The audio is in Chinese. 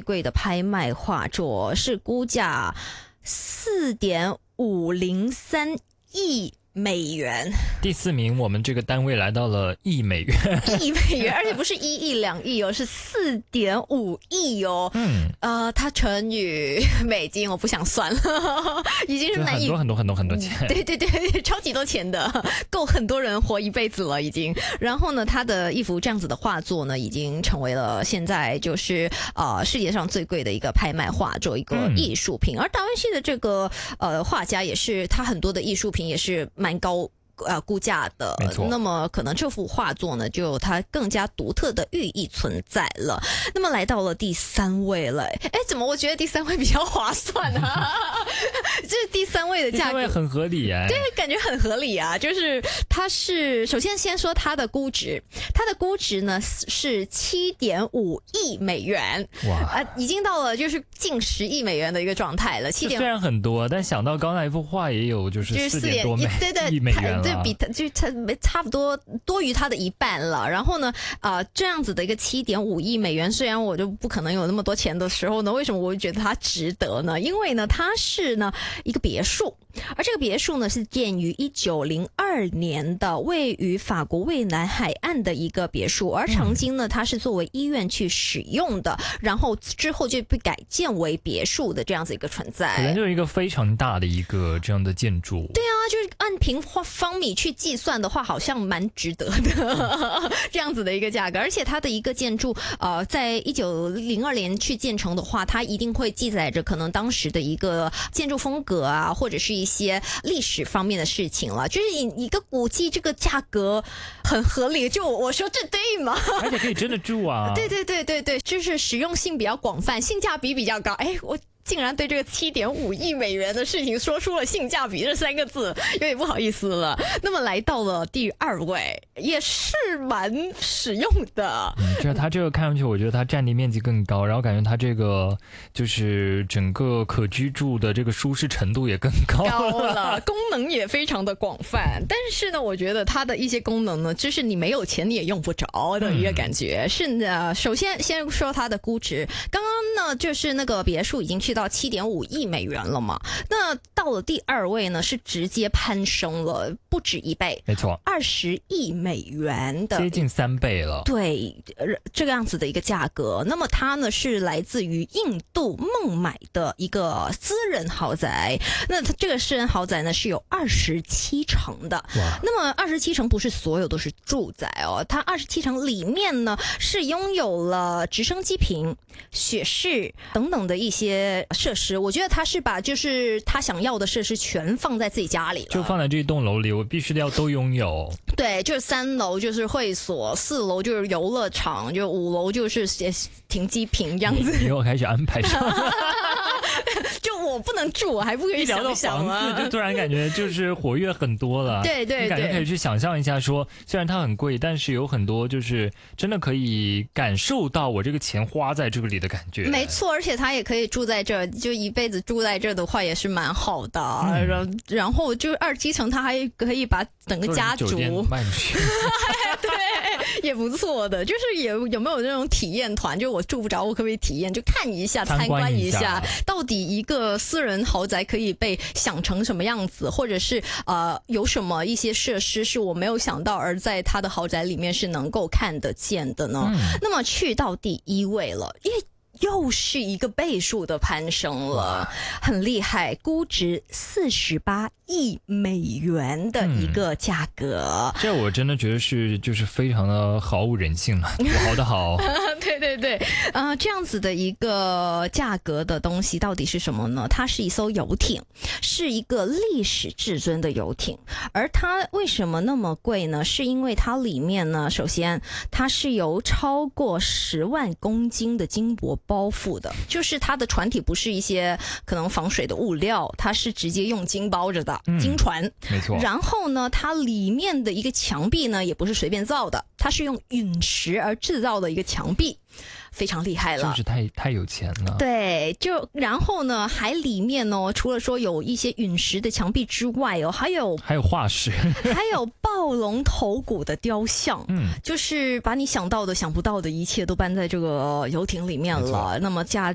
贵的拍卖画作，是估价4.503亿美元。 第4名，我们这个单位来到了1亿美元 1亿美元，而且不是1亿2亿哦，是4.5亿哦。它乘以美金，我不想算了，已经是难以很多钱。 对对对，超级多钱的，够很多人活一辈子了已经。然后呢，他的一幅这样子的画作呢，已经成为了现在就是世界上最贵的一个拍卖画作，一个艺术品。而达文西的这个画家也是，他很多的艺术品也是蛮高估价的，那么可能这幅画作呢，就有它更加独特的寓意存在了。那么来到了第3位了，怎么我觉得第3位比较划算啊？这是第3位的价格， 第3位很合理对， 感觉很合理啊。就是它是首先先说它的估值，它的估值呢是7.5亿美元，哇，已经到了就是近10亿美元的一个状态了。 虽然很多，但想到刚才一幅画也有就是4点多亿美元了。 对，比它就差不多多于它的一半了。然后呢，这样子的一个7.5亿美元，虽然我就不可能有那么多钱的时候呢，为什么我会觉得它值得呢？因为呢，它是呢一个别墅，而这个别墅呢是建于1902年的，位于法国蔚蓝海岸的一个别墅，而曾经呢它是作为医院去使用的，然后之后就被改建为别墅的这样子一个存在。 可能就是一个非常大的一个这样的建筑。 对啊，就是按平方米去计算的话，好像蛮值得的这样子的一个价格。而且它的一个建筑在1902年去建成的话，它一定会记载着可能当时的一个建筑风格啊，或者是一些历史方面的事情了。就是一个古迹，这个价格很合理，就我说这对吗？ 而且可以真的住啊。 对，就是实用性比较广泛，性价比比较高。我竟然对这个7.5亿美元的事情说出了性价比这3个字，有点不好意思了。那么来到了第2位，也是蛮实用的。 就是它这个看上去，我觉得它占地面积更高，然后感觉它这个就是整个可居住的这个舒适程度也更高了，功能也非常的广泛。但是呢，我觉得它的一些功能呢，就是你没有钱你也用不着的一个感觉。是的，首先先说它的估值，刚刚呢就是那个别墅已经去到7.5亿美元了嘛，那到了第2位呢是直接攀升了不止1倍， 没错 ，20亿美元的， 接近3倍了。 对，这个样子的一个价格。那么它呢是来自于印度孟买的一个私人豪宅，那它这个私人豪宅呢是有27层的。那么27层不是所有都是住宅哦，它27层里面呢是拥有了直升机坪、雪室等等的一些设施。我觉得他是把就是他想要的设施全放在自己家里了， 就放在这栋楼里，我必须要都拥有。 对，就是3楼就是会所，4楼就是游乐场，就5楼就是停机坪这样子。 你又开始安排上就我不能住，我还不可以想想啊！房子就突然感觉就是活跃很多了。 对， 你感觉可以去想象一下说，虽然它很贵，但是有很多就是真的可以感受到我这个钱花在这个里的感觉。 没错，而且他也可以住在这，就一辈子住在这的话也是蛮好的。然后就27层，他还可以把整个家族卖出去。 对，也不错的。就是有没有那种体验团？就我住不着，我可不可以体验？就看一下，参观一下，到底一个私人豪宅可以被想成什么样子，或者是有什么一些设施是我没有想到，而在他的豪宅里面是能够看得见的呢？那么去到第1位了，因为又是一个倍数的攀升了，很厉害，估值48亿美元的一个价格。 这我真的觉得是就是非常的毫无人性了，土豪的好。 对，这样子的一个价格的东西到底是什么呢？它是一艘游艇，是一个历史至尊的游艇。而它为什么那么贵呢？是因为它里面呢，首先它是由超过10万公斤的金箔包覆的，就是它的船体不是一些可能防水的物料，它是直接用金包着的，金船。 没错。 然后呢，它里面的一个墙壁呢，也不是随便造的，它是用陨石而制造的一个墙壁。非常厉害了， 就是太有钱了。 对，就然后呢，还里面哦，除了说有一些陨石的墙壁之外哦，还有化石， 还有暴龙头骨的雕像，就是把你想到的、想不到的一切都搬在这个游艇里面了。那么